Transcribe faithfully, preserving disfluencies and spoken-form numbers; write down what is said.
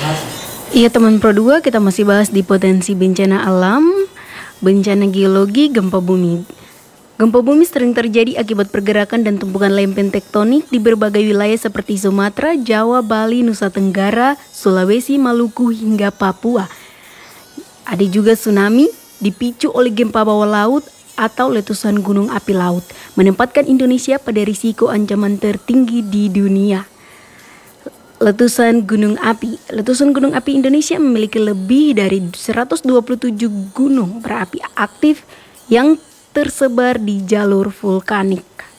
Iya teman Pro dua, kita masih bahas di potensi bencana alam, bencana geologi, gempa bumi. Gempa bumi sering terjadi akibat pergerakan dan tumpukan lempeng tektonik di berbagai wilayah seperti Sumatera, Jawa, Bali, Nusa Tenggara, Sulawesi, Maluku, hingga Papua. Ada juga tsunami dipicu oleh gempa bawah laut atau letusan gunung api laut, menempatkan Indonesia pada risiko ancaman tertinggi di dunia. Letusan gunung api. Letusan gunung api Indonesia memiliki lebih dari seratus dua puluh tujuh gunung berapi aktif yang tersebar di jalur vulkanik.